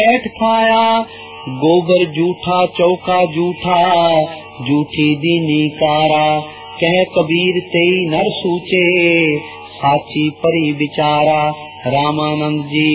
बैठ खाया, गोबर जूठा चौका जूठा, जूठी दीनी कारा। कह कबीर तेई नर सूचे, साची परी विचारा। रामानंद जी।